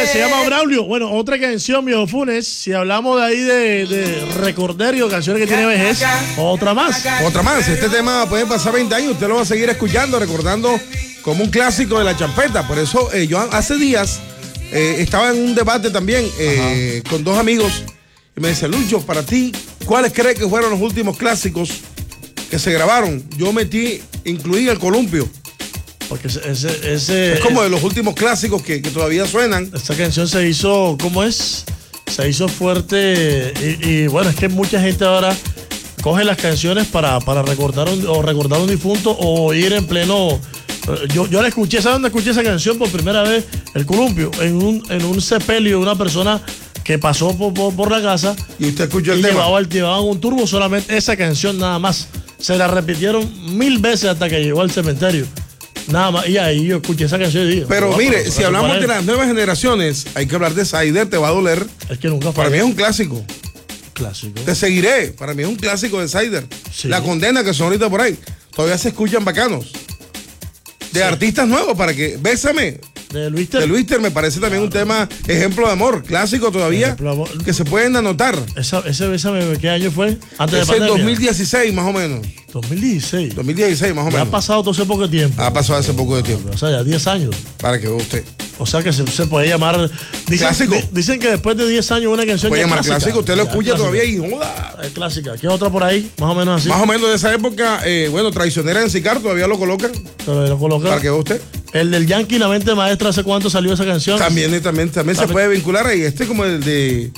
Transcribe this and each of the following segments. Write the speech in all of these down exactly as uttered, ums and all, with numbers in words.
se llama Braulio. Bueno, otra canción, Viejo Funes. Si hablamos de ahí de, de recorderio, canciones que tiene vejez, otra más. Otra más. Este tema puede pasar veinte años, usted lo va a seguir escuchando, recordando como un clásico de la champeta. Por eso eh, yo hace días eh, estaba en un debate también eh, con dos amigos y me dice, Lucho, para ti, ¿cuáles crees que fueron los últimos clásicos que se grabaron? Yo metí, incluí el columpio. Porque ese, ese es como de los últimos clásicos que, que todavía suenan. Esta canción se hizo, ¿cómo es? Se hizo fuerte y, y bueno, es que mucha gente ahora coge las canciones para, para recordar un, o recordar un difunto o ir en pleno. Yo, yo la escuché, ¿sabes dónde escuché esa canción por primera vez? El columpio, en un, en un sepelio de una persona que pasó por, por, por la casa. Y usted escuchó el y tema. Llevaba, llevaban un turbo, solamente esa canción nada más. Se la repitieron mil veces hasta que llegó al cementerio. Nada más, y ahí yo escuché esa canción y digo, pero mire, pero, si hablamos de las nuevas generaciones, hay que hablar de Sider, te va a doler. Es que nunca Para mí es un clásico. Clásico. Te seguiré, para mí es un clásico de Sider. Sí. La condena que son ahorita por ahí. Todavía se escuchan bacanos. De sí. Artistas nuevos, para que, bésame. De Luister. De Luister me parece también claro. Un tema, ejemplo de amor, clásico todavía, que se pueden anotar. Esa, ese bésame, ¿qué año fue? Antes ese de pandemia. dos mil dieciséis más o menos. dos mil dieciséis. dos mil dieciséis más o menos. Ya ha pasado todo ese poco tiempo. Ha pasado hace poco de tiempo. O sea, ya diez años. Para que vea usted. O sea que se, se puede llamar dicen, clásico. Di, dicen que después de diez años una canción puede llamar clásica. Clásico, usted lo escucha todavía y joda. Es clásica. ¿Qué otra por ahí? Más o menos así. Más o menos de esa época, eh, bueno, Traicionera en Sicar todavía lo colocan. Todavía lo colocan. Para que vea usted. El del Yankee, La Mente Maestra, ¿hace cuánto salió esa canción? También, también, también, también se puede vincular ahí. Este como el de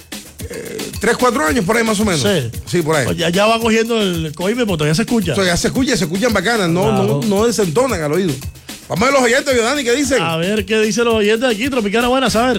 tres, cuatro años por ahí más o menos. Sí. Sí, por ahí. Pues ya, ya va cogiendo el coime, porque todavía se escucha. Todavía se escucha, se escuchan bacanas, no, claro. no, no desentonan al oído. Vamos a ver los oyentes, Dani, ¿qué dicen? A ver qué dicen los oyentes aquí, Tropicana Buenas, a ver.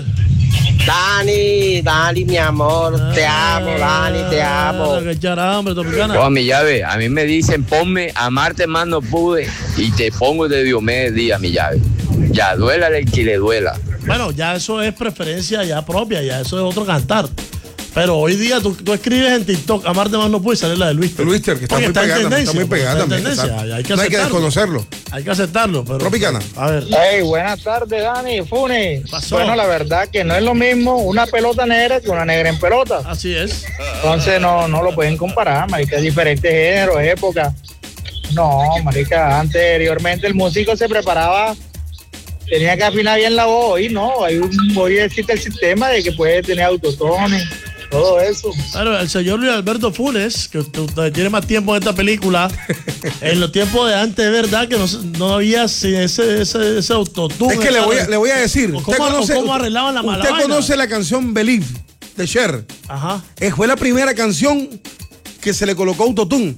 Dani, Dani, mi amor, ah, te amo, Dani, te amo. Que echar hambre, Tropicana. Oh, mi llave, a mí me dicen, ponme Amarte más no pude y te pongo de Diomedes Díaz, mi llave. Ya, duélale el que le duela. Bueno, ya eso es preferencia ya propia, ya eso es otro cantar. Pero hoy día tú, tú escribes en TikTok, Amarte más no puede salir la de Luister. Luister, que está muy, está, pegada, tendencia, está muy pegada está también. Tendencia, hay que no hay que desconocerlo. Hay que aceptarlo. Pero, Tropicana. A ver. Hey, buenas tardes, Dani, Funes. Bueno, la verdad que no es lo mismo una pelota negra que una negra en pelota. Así es. Entonces no, no lo pueden comparar, marica, diferentes géneros, épocas. No, marica, anteriormente el músico se preparaba, tenía que afinar bien la voz, y no, hay un, hoy existe el sistema de que puede tener autotones, todo eso. Claro, el señor Luis Alberto Funes, que usted tiene más tiempo en esta película, en los tiempos de antes, ¿verdad? Que no, no había ese, ese, ese, ese autotune. Es que le voy, a, le voy a decir, ¿Cómo, usted conoce, cómo arreglaban la mala Usted conoce la canción Believe de Cher. Ajá. Eh, fue la primera canción que se le colocó autotune.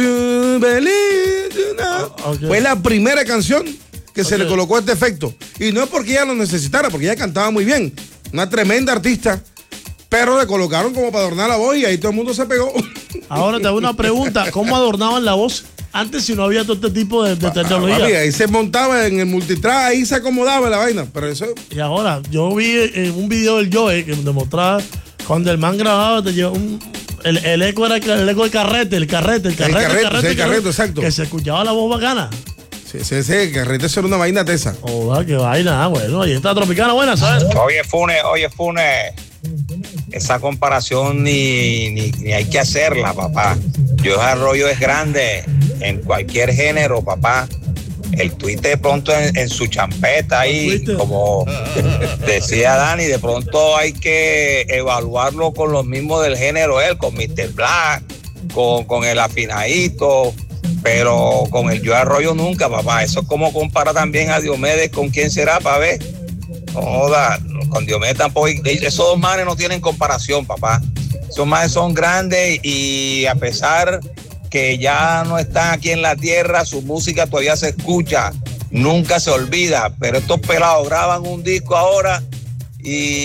Believe, no. oh, okay. Fue la primera canción que okay. se le colocó este efecto. Y no es porque ella lo necesitara, porque ella cantaba muy bien. Una tremenda artista. Pero le colocaron como para adornar la voz y ahí todo el mundo se pegó. Ahora te hago una pregunta. ¿Cómo adornaban la voz antes si no había todo este tipo de, de tecnología? Papi, ahí se montaba en el multitrack, ahí se acomodaba la vaina. Pero eso... Y ahora, yo vi en un video del Joe que me mostraba cuando el man grababa, te llevaba un... El, el eco era el eco del carrete, el carrete, el carrete, el carrete, el carrete, el carrete, exacto. Que se escuchaba la voz bacana. Sí, sí, sí, el carrete eso era una vaina tesa. Oh, qué vaina, bueno, ahí está Tropicana Buena, ¿sabes? Oye, Funes, oye, Funes. Esa comparación ni, ni, ni hay que hacerla, papá. Joe Arroyo es grande en cualquier género, papá. El tuite de pronto en, en su champeta ahí, como decía Dani, de pronto hay que evaluarlo con los mismos del género él, con mister Black, con, con el afinadito, pero con el Joe Arroyo nunca, papá. Eso es como compara también a Diomedes con quién será, para ver. No joda, con Diomedes tampoco. Esos dos manes no tienen comparación, papá. Esos manes son grandes y a pesar que ya no están aquí en la tierra, su música todavía se escucha, nunca se olvida. Pero estos pelados graban un disco ahora y